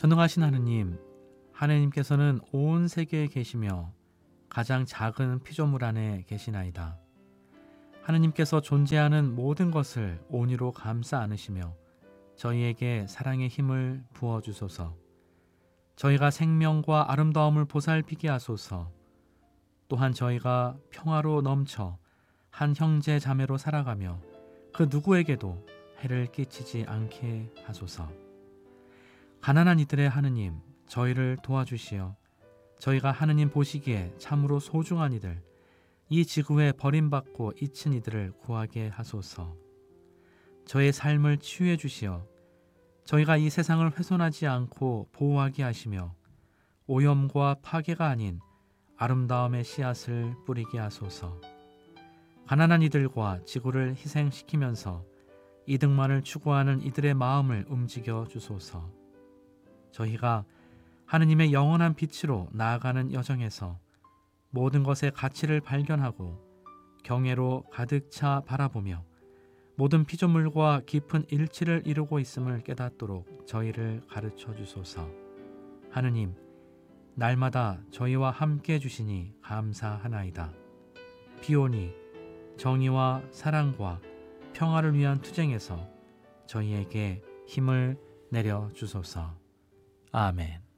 전능하신 하느님, 하느님께서는 온 세계에 계시며 가장 작은 피조물 안에 계시나이다. 하느님께서 존재하는 모든 것을 온유로 감싸 안으시며 저희에게 사랑의 힘을 부어주소서. 저희가 생명과 아름다움을 보살피게 하소서. 또한 저희가 평화로 넘쳐 한 형제 자매로 살아가며 그 누구에게도 해를 끼치지 않게 하소서. 가난한 이들의 하느님, 저희를 도와주시어 저희가 하느님 보시기에 참으로 소중한 이들, 이 지구에 버림받고 잊힌 이들을 구하게 하소서. 저의 삶을 치유해 주시어 저희가 이 세상을 훼손하지 않고 보호하게 하시며 오염과 파괴가 아닌 아름다움의 씨앗을 뿌리게 하소서. 가난한 이들과 지구를 희생시키면서 이득만을 추구하는 이들의 마음을 움직여 주소서. 저희가 하느님의 영원한 빛으로 나아가는 여정에서 모든 것의 가치를 발견하고 경애로 가득 차 바라보며 모든 피조물과 깊은 일치를 이루고 있음을 깨닫도록 저희를 가르쳐 주소서. 하느님, 날마다 저희와 함께 해주시니 감사하나이다. 비오니 정의와 사랑과 평화를 위한 투쟁에서 저희에게 힘을 내려 주소서. 아멘.